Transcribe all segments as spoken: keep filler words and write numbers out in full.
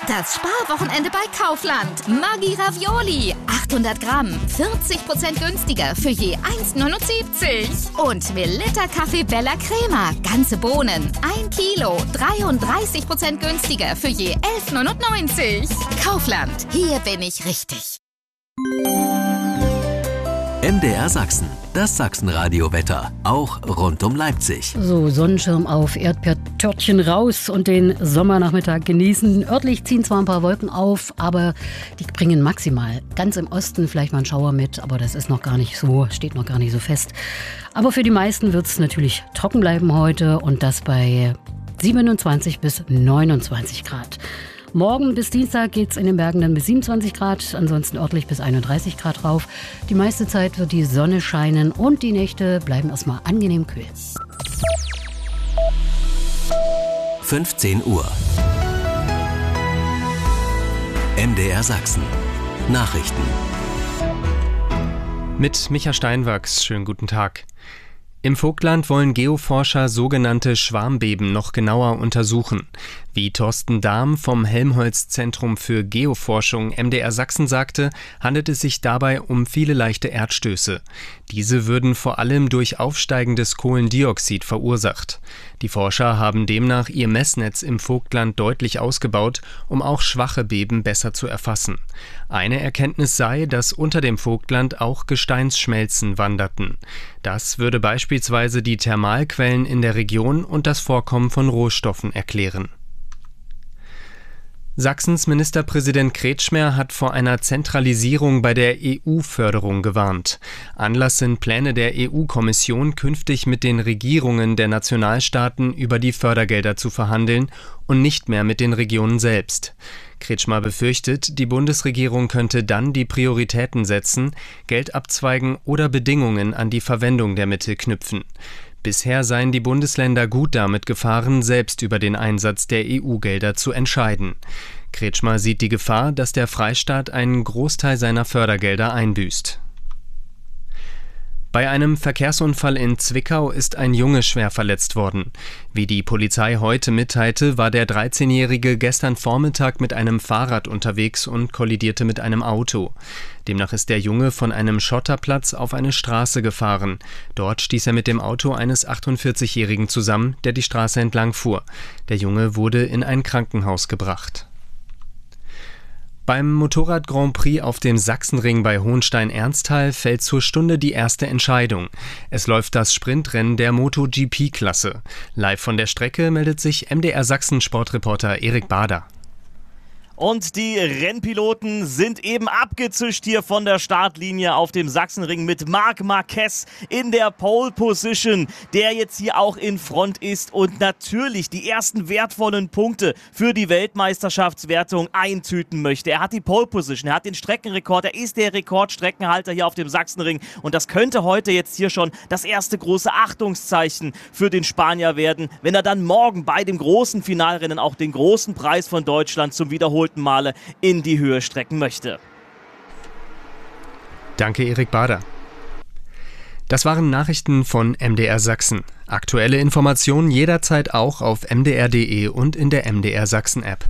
Das Sparwochenende bei Kaufland. Maggi Ravioli. achthundert Gramm. vierzig Prozent günstiger für je eins neunundsiebzig. Und Melitta Kaffee Bella Crema. Ganze Bohnen. ein Kilo. dreiunddreißig Prozent günstiger für je elf neunundneunzig. Kaufland. Hier bin ich richtig. M D R Sachsen, das Sachsenradio-Wetter, auch rund um Leipzig. So, Sonnenschirm auf, Erdbeertörtchen raus und den Sommernachmittag genießen. Örtlich ziehen zwar ein paar Wolken auf, aber die bringen maximal ganz im Osten vielleicht mal einen Schauer mit, aber das ist noch gar nicht so, steht noch gar nicht so fest. Aber für die meisten wird es natürlich trocken bleiben heute und das bei siebenundzwanzig bis neunundzwanzig Grad. Morgen bis Dienstag geht es in den Bergen dann bis siebenundzwanzig Grad, ansonsten örtlich bis einunddreißig Grad rauf. Die meiste Zeit wird die Sonne scheinen und die Nächte bleiben erstmal angenehm kühl. fünfzehn Uhr. M D R Sachsen. Nachrichten. Mit Micha Steinwachs, schönen guten Tag. Im Vogtland wollen Geoforscher sogenannte Schwarmbeben noch genauer untersuchen. Wie Thorsten Dahm vom Helmholtz-Zentrum für Geoforschung M D R Sachsen sagte, handelt es sich dabei um viele leichte Erdstöße. Diese würden vor allem durch aufsteigendes Kohlendioxid verursacht. Die Forscher haben demnach ihr Messnetz im Vogtland deutlich ausgebaut, um auch schwache Beben besser zu erfassen. Eine Erkenntnis sei, dass unter dem Vogtland auch Gesteinsschmelzen wanderten. Das würde beispielsweise die Thermalquellen in der Region und das Vorkommen von Rohstoffen erklären. Sachsens Ministerpräsident Kretschmer hat vor einer Zentralisierung bei der E U-Förderung gewarnt. Anlass sind Pläne der E U-Kommission, künftig mit den Regierungen der Nationalstaaten über die Fördergelder zu verhandeln und nicht mehr mit den Regionen selbst. Kretschmer befürchtet, die Bundesregierung könnte dann die Prioritäten setzen, Geld abzweigen oder Bedingungen an die Verwendung der Mittel knüpfen. Bisher seien die Bundesländer gut damit gefahren, selbst über den Einsatz der E U-Gelder zu entscheiden. Kretschmer sieht die Gefahr, dass der Freistaat einen Großteil seiner Fördergelder einbüßt. Bei einem Verkehrsunfall in Zwickau ist ein Junge schwer verletzt worden. Wie die Polizei heute mitteilte, war der dreizehnjährige gestern Vormittag mit einem Fahrrad unterwegs und kollidierte mit einem Auto. Demnach ist der Junge von einem Schotterplatz auf eine Straße gefahren. Dort stieß er mit dem Auto eines achtundvierzigjährigen zusammen, der die Straße entlang fuhr. Der Junge wurde in ein Krankenhaus gebracht. Beim Motorrad-Grand Prix auf dem Sachsenring bei Hohenstein-Ernsthal fällt zur Stunde die erste Entscheidung. Es läuft das Sprintrennen der MotoGP-Klasse. Live von der Strecke meldet sich M D R Sachsen-Sportreporter Erik Bader. Und die Rennpiloten sind eben abgezischt hier von der Startlinie auf dem Sachsenring mit Marc Marquez in der Pole Position, der jetzt hier auch in Front ist und natürlich die ersten wertvollen Punkte für die Weltmeisterschaftswertung eintüten möchte. Er hat die Pole Position, er hat den Streckenrekord, er ist der Rekordstreckenhalter hier auf dem Sachsenring und das könnte heute jetzt hier schon das erste große Achtungszeichen für den Spanier werden, wenn er dann morgen bei dem großen Finalrennen auch den großen Preis von Deutschland zum wiederholten Male in die Höhe strecken möchte. Danke, Erik Bader. Das waren Nachrichten von M D R Sachsen. Aktuelle Informationen jederzeit auch auf m d r punkt d e und in der M D R Sachsen App.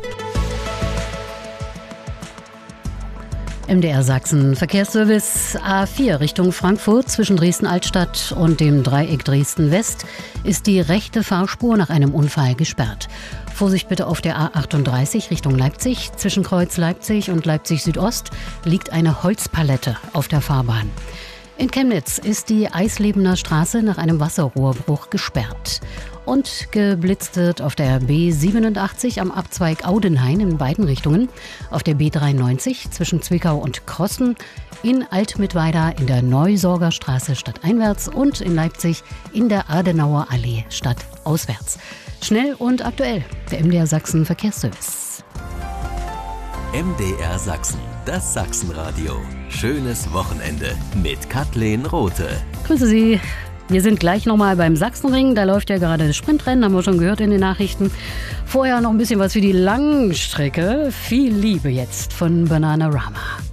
M D R Sachsen Verkehrsservice A vier Richtung Frankfurt zwischen Dresden-Altstadt und dem Dreieck Dresden-West ist die rechte Fahrspur nach einem Unfall gesperrt. Vorsicht bitte auf der A achtunddreißig Richtung Leipzig. Zwischen Kreuz Leipzig und Leipzig Südost liegt eine Holzpalette auf der Fahrbahn. In Chemnitz ist die Eislebener Straße nach einem Wasserrohrbruch gesperrt. Und geblitzt wird auf der B siebenundachtzig am Abzweig Audenhain in beiden Richtungen, auf der B dreiundneunzig zwischen Zwickau und Krossen, in Altmittweida in der Neusorgerstraße stadteinwärts und in Leipzig in der Adenauer Allee stadtauswärts. Schnell und aktuell, der M D R Sachsen Verkehrsservice. M D R Sachsen, das Sachsenradio. Schönes Wochenende mit Kathleen Rothe. Grüße Sie. Wir sind gleich nochmal beim Sachsenring. Da läuft ja gerade das Sprintrennen, haben wir schon gehört in den Nachrichten. Vorher noch ein bisschen was für die Langstrecke. Viel Liebe jetzt von Bananarama.